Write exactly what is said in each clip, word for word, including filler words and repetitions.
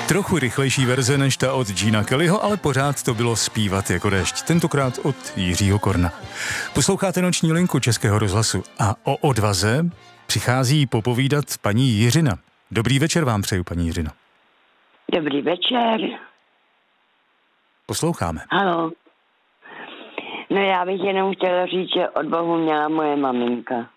Trochu rychlejší verze než ta od Gina Kellyho, ale pořád to bylo Zpívat jako déšť. Tentokrát od Jiřího Korna. Posloucháte Noční linku Českého rozhlasu a o odvaze přichází popovídat paní Jiřina. Dobrý večer vám přeju, paní Jiřino. Dobrý večer. Posloucháme. Haló. No já bych jenom chtěla říct, že odvahu měla moje maminka.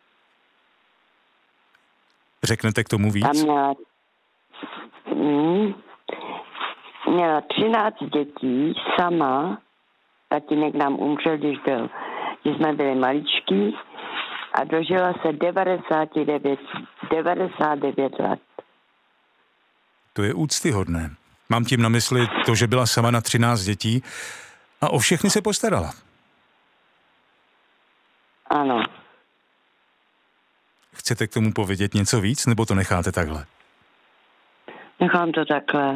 Řeknete k tomu víc? A měla, mm, měla třináct dětí sama. Tatínek nám umřel, když, byl, když jsme byli maličký. A dožila se devadesát devět, devadesát devět let. To je úctyhodné. Mám tím na mysli to, že byla sama na třináct dětí a o všechny se postarala. Ano. Chcete k tomu povědět něco víc, nebo to necháte takhle? Nechám to takhle.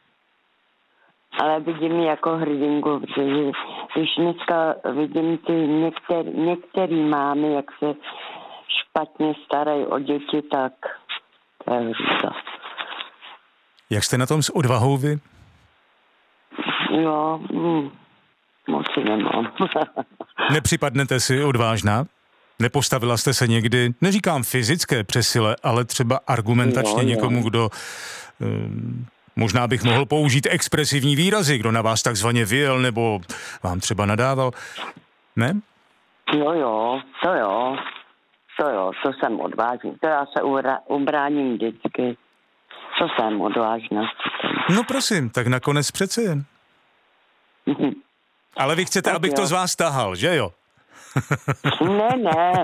Ale vidím ji jako hrdinku, protože když dneska vidím ty některý, některý mámy, jak se špatně starají o děti, tak to je hrůza. Jak jste na tom s odvahou vy? Jo, hm, moc si nemám. Nepřipadnete si odvážná? Nepostavila jste se někdy, neříkám fyzické přesile, ale třeba argumentačně jo, jo. někomu, kdo... Um, možná bych mohl použít expresivní výrazy, kdo na vás takzvaně vyjel nebo vám třeba nadával. Ne? Jo, jo, to jo. To jo, to jsem odvážný. To já se ura, ubráním vždycky. To jsem odvážná. No prosím, tak nakonec přece jen. Ale vy chcete, tak abych jo. to z vás tahal, že jo? Ne, ne.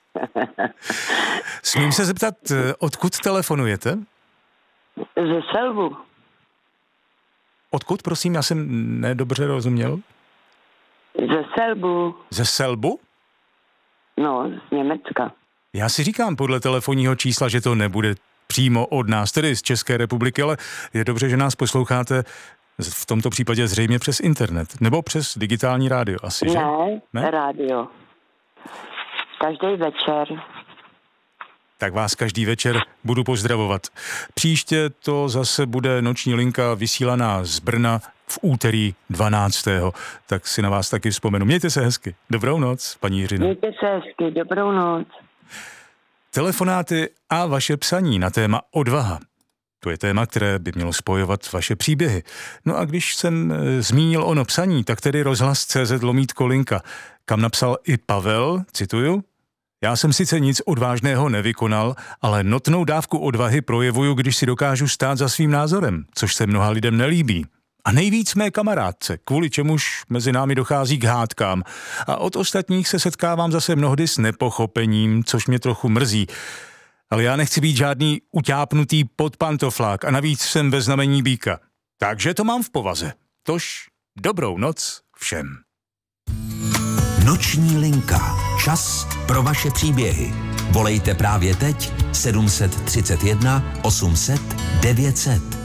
Smím se zeptat, odkud telefonujete? Ze Selbu. Odkud, prosím, já jsem nedobře rozuměl. Ze Selbu. Ze Selbu? No, z Německa. Já si říkám podle telefonního čísla, že to nebude přímo od nás, tedy z České republiky, ale je dobře, že nás posloucháte v tomto případě zřejmě přes internet, nebo přes digitální rádio asi, že? Ne, ne? rádio. Každý večer. Tak vás každý večer budu pozdravovat. Příště to zase bude Noční linka vysílaná z Brna v úterý dvanáctého Tak si na vás taky vzpomenu. Mějte se hezky. Dobrou noc, paní Jiřino. Mějte se hezky. Dobrou noc. Telefonáty a vaše psaní na téma odvaha. To je téma, které by mělo spojovat vaše příběhy. No a když jsem e, zmínil ono psaní, tak tedy rozhlas tečka cé zet lomítko linka, kam napsal i Pavel, cituju, já jsem sice nic odvážného nevykonal, ale notnou dávku odvahy projevuju, když si dokážu stát za svým názorem, což se mnoha lidem nelíbí. A nejvíc mé kamarádce, kvůli čemuž mezi námi dochází k hádkám. A od ostatních se setkávám zase mnohdy s nepochopením, což mě trochu mrzí. Ale já nechci být žádný utápnutý podpantoflák a navíc jsem ve znamení býka. Takže to mám v povaze. Tož dobrou noc všem. Noční linka. Čas pro vaše příběhy. Volejte právě teď sedm set třicet jedna osm set devět set.